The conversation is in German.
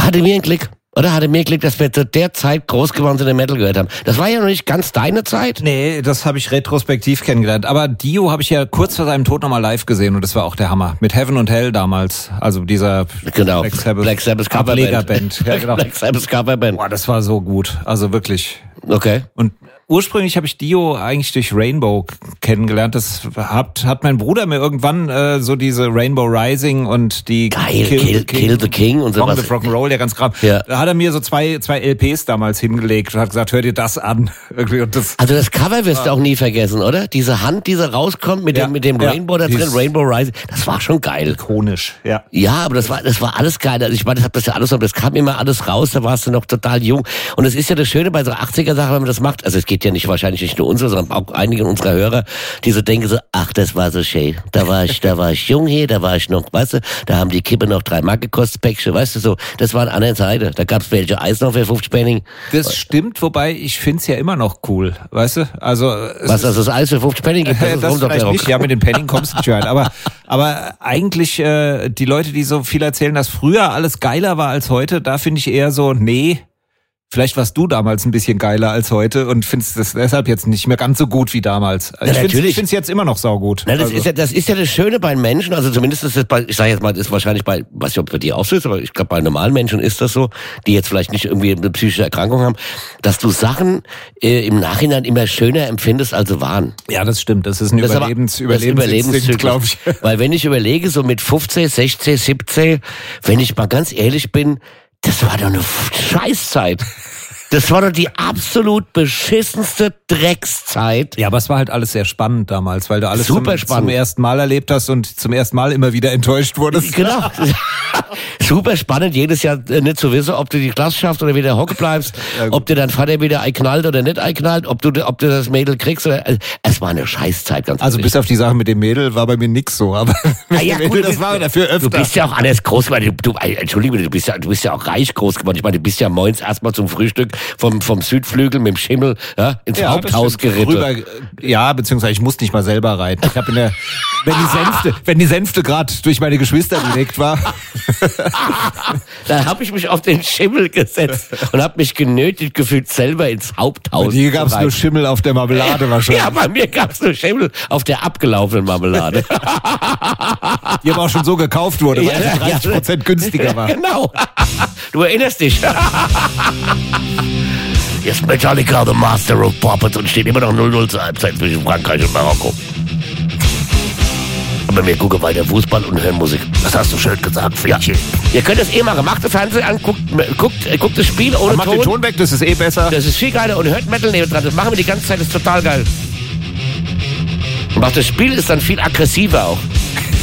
hatte mir einen Klick. Oder hatte mir Glück, dass wir zu der Zeit groß geworden sind und Metal gehört haben. Das war ja noch nicht ganz deine Zeit. Nee, das habe ich retrospektiv kennengelernt. Aber Dio habe ich ja kurz vor seinem Tod nochmal live gesehen und das war auch der Hammer. Mit Heaven und Hell damals. Also dieser genau. Black Sabbath Coverband. Ja, genau. Black Sabbath Coverband. Boah, das war so gut. Also wirklich. Okay. Und ursprünglich habe ich Dio eigentlich durch Rainbow kennengelernt. Das hat mein Bruder mir irgendwann so diese Rainbow Rising und die Kill the King und sowas. Song the Rock'n'Roll, der ganz krass. Ja. Da hat er mir so zwei LPs damals hingelegt und hat gesagt, hör dir das an. Und also das Cover wirst du auch nie vergessen, oder? Diese Hand, die so rauskommt mit dem Rainbow da drin, Rainbow Rising, das war schon geil. Ikonisch, ja. Ja, aber das war alles geil. Also ich meine, das kam immer alles raus, da warst du noch total jung. Und es ist ja das Schöne bei so 80er-Sachen, wenn man das macht, also es geht ja nicht wahrscheinlich nicht nur unsere, sondern auch einige unserer Hörer, die so denken so, ach, das war so schön. Da war ich jung hier, da war ich noch, weißt du, da haben die Kippe noch 3 Mark gekostet, Päckchen, weißt du so, das war eine andere Seite. Da gab's welche Eis noch für 50 Pfennig. Das stimmt, wobei ich find's ja immer noch cool, weißt du? Also was, also das Eis für 50 Pfennig gibt, das vielleicht nicht, ja, mit den Pfennigen kommst du nicht rein. Aber eigentlich die Leute, die so viel erzählen, dass früher alles geiler war als heute, da finde ich eher so, nee, vielleicht warst du damals ein bisschen geiler als heute und findest das deshalb jetzt nicht mehr ganz so gut wie damals. Ja, ich find's jetzt immer noch saugut. Na, das ist ja das Schöne bei Menschen, also zumindest ist das bei, ich sage jetzt mal, das ist wahrscheinlich bei, weiß nicht, ob bei dir auch so ist, aber ich glaube bei normalen Menschen ist das so, die jetzt vielleicht nicht irgendwie eine psychische Erkrankung haben, dass du Sachen im Nachhinein immer schöner empfindest, als sie waren. Ja, das stimmt. Das ist ein Überlebensinstinkt, glaube ich. Weil wenn ich überlege, so mit 15, 16, 17, wenn ich mal ganz ehrlich bin, das war doch eine Scheißzeit. Das war doch die absolut beschissenste Dreckszeit. Ja, aber es war halt alles sehr spannend damals, weil du alles zum ersten Mal erlebt hast und zum ersten Mal immer wieder enttäuscht wurdest. Genau. Super spannend, jedes Jahr nicht zu wissen, ob du die Klasse schaffst oder wieder hocke bleibst, ob dir dein Vater wieder einknallt oder nicht einknallt, ob du das Mädel kriegst oder, es war eine Scheißzeit, ganz Also bis auf die Sache mit dem Mädel war bei mir nix so, aber ja, gut, das war dafür öfter. Du bist ja auch alles groß geworden, entschuldige mich, du bist ja auch reich groß geworden. Ich meine, du bist ja morgens erstmal zum Frühstück vom Südflügel mit dem Schimmel ins Haupthaus geritten. Ja, beziehungsweise ich musste nicht mal selber reiten. Ich habe wenn die Sänfte gerade durch meine Geschwister gelegt war. Da habe ich mich auf den Schimmel gesetzt und habe mich genötigt gefühlt, selber ins Haupthaus zu reiten. Hier gab's nur Schimmel auf der Marmelade wahrscheinlich. Ja, bei mir gab's nur Schimmel auf der abgelaufenen Marmelade. Die aber auch schon so gekauft wurde, weil sie 30% günstiger war. Genau. Du erinnerst dich. Jetzt Metallica, the Master of Puppets, und steht immer noch 0-0 zur Halbzeit zwischen Frankreich und Marokko. Aber wir gucken weiter Fußball und hören Musik. Das hast du schön gesagt, Fiatchen. Ja. Ihr könnt das eh machen. Macht das Fernsehen an, guckt das Spiel ohne Ton. Macht den Ton weg, das ist eh besser. Das ist viel geiler und hört Metal neben dran. Das machen wir die ganze Zeit, das ist total geil. Und auch das Spiel ist dann viel aggressiver auch.